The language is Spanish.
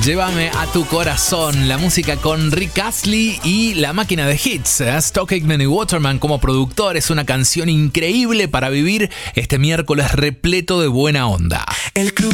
Llévame a tu corazón, la música con Rick Astley y La Máquina de Hits. Stock Aitken y Waterman como productores, una canción increíble para vivir este miércoles repleto de buena onda. El club